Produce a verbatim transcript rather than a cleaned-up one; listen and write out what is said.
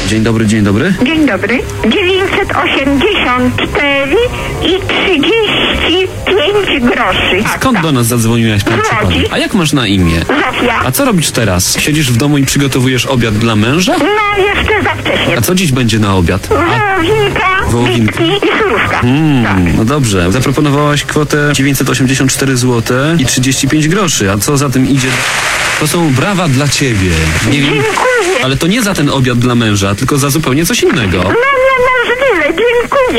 Dzień dobry, dzień dobry. Dzień dobry. dziewięćset osiemdziesiąt cztery i trzydzieści pięć groszy. Skąd do nas zadzwoniłaś, proszę pana? A jak masz na imię? Zofia. A co robisz teraz? Siedzisz w domu i przygotowujesz obiad dla męża? No, jeszcze za wcześnie. A co dziś będzie na obiad? Wołowinka, Wołowinka. bitki i surówka. Mm, Tak. no dobrze. Zaproponowałaś kwotę dziewięćset osiemdziesiąt cztery złote i trzydzieści pięć groszy. A co za tym idzie? To są brawa dla ciebie. Nie wiem, Dziękuję. ale to nie za ten obiad dla męża, tylko za zupełnie coś innego. No niemożliwe, dziękuję.